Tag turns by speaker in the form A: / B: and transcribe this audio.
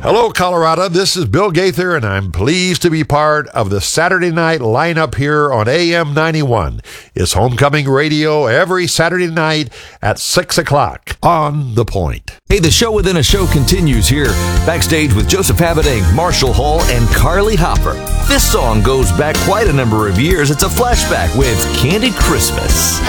A: Hello, Colorado. This is Bill Gaither, and I'm pleased to be part of the Saturday night lineup here on AM 91. It's Homecoming Radio every Saturday night at 6 o'clock on The Point.
B: Hey, the show within a show continues here, backstage with Joseph Habedank, Marshall Hall, and Carly Hopper. This song goes back quite a number of years. It's a flashback with Candy Christmas.